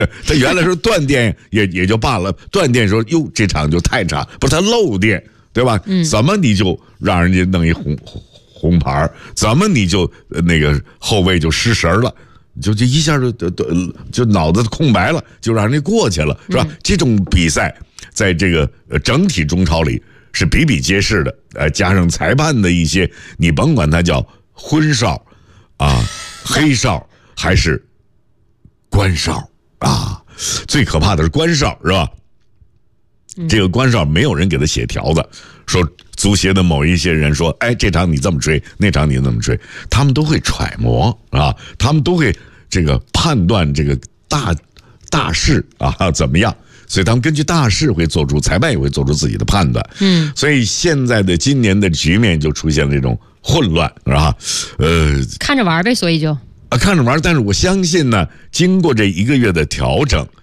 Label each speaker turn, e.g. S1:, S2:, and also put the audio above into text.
S1: 他原来说断电也就罢了，断电说哟这场就太差，不是他漏电，对吧？怎么你就让人家弄一红牌，怎么你就那个后卫就失神了，就一下就脑子空白了，就让人家过去了，是吧？这种比赛在这个整体中超里是比比皆是的，加上裁判的一些，你甭管它叫昏哨啊、黑哨还是官哨啊，最可怕的是官哨，是吧？这个官哨没有人给他写条子，说足协的某一些人说，哎，这场你这么吹，那场你这么吹，他们都会揣摩啊，他们都会这个判断这个大势啊怎么样，所以他们根据大势会做出，裁判也会做出自己的判断。所以现在的今年的局面就出现了这种混乱，是吧？
S2: 看着玩呗，所以就
S1: 看着玩，但是我相信呢，经过这1个月的调整，